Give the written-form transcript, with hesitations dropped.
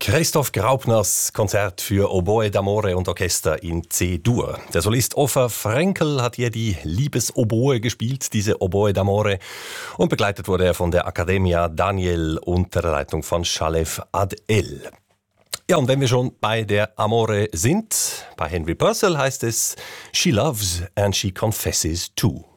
Christoph Graupners Konzert für Oboe d'Amore und Orchester in C-Dur. Der Solist Offa Frenkel hat hier die Liebesoboe gespielt, diese Oboe d'Amore. Und begleitet wurde er von der Accademia Daniel unter der Leitung von Shalev Ad-El. Ja, und wenn wir schon bei der Amore sind, bei Henry Purcell heißt es She loves and she confesses too.